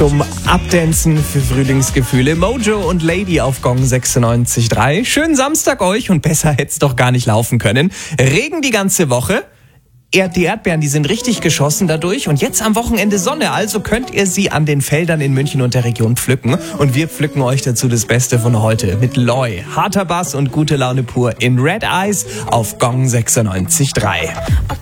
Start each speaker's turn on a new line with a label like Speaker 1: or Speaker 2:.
Speaker 1: zum Abdancen für Frühlingsgefühle. Mojo und Lady auf Gong 96.3. Schönen Samstag euch und besser hätte es doch gar nicht laufen können. Regen die ganze Woche. Die Erdbeeren, die sind richtig geschossen dadurch und jetzt am Wochenende Sonne, also könnt ihr sie an den Feldern in München und der Region pflücken und wir pflücken euch dazu das Beste von heute mit Loy, harter Bass und gute Laune pur in Red Eyes auf Gong 96.3.